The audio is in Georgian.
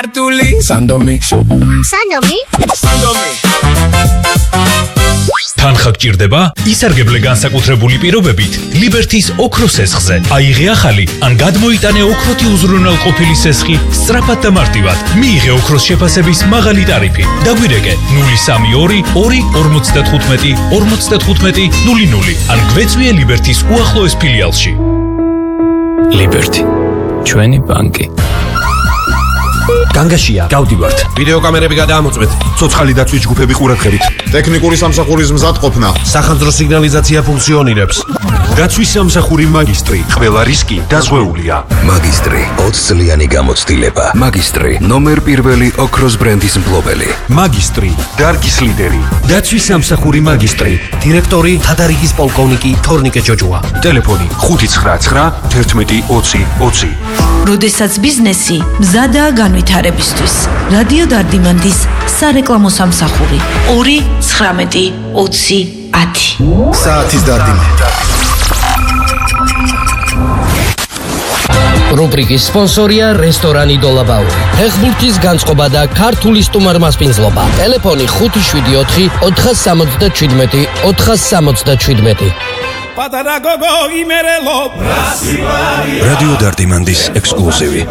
ქართული სანდომი თანხა გჭირდება? ისარგებლე განსაკუთრებული პირობებით ლიბერთის ოქროს სესხზე. აიღე ახალი ან გადმოიტანე ოქროთი უზრუნველყოფილი სესხი სწრაფად და მარტივად. მიიღე ოქროს შეფასების მაღალი ტარიფი. დაგვირეკე 032 2 55 00 ან გვეწვიე ლიბერთის უახლოეს ფილიალში. ლიბერთი, ჩვენი ბანკი. განგაშია, გავდივართ. ვიდეო კამერები გადაამოწმეთ. ცოცხალი დაცვის ჯგუფები ყურადღებით. ტექნიკური სამსახურის მზადყოფნა. სახანძრო სიგნალიზაცია ფუნქციონირებს. დაცვის სამსახური მაგისტრი. ყველა რისკი დაზღვეულია. მაგისტრი 20 წლიანი გამოცდილება. მაგისტრი ნომერ პირველი ოქროს ბრენდის მფლობელი. მაგისტრი დარგის ლიდერი. დაცვის სამსახური მაგისტრი. დირექტორი თადარიგის პოლკოვნიკი თორნიკე ჯოჯუა. ტელეფონი 599 11 20 20. როდესაც ბიზნესი მზადაა განვითარებისთვის. რადიო დარდიმანდის სარეკლამო სამსახური 2-19-20-10. საათის დარდიმანდა. რუბრიკის სპონსორია რესტორანი დოლაბაური. ფეხბურთის განწყობა და ქართული სტუმარმასპინძლობა. ტელეფონი 574 467 467. პატარა გოგო იმერელო რადიო დარდიმანდის ექსკლუზივი.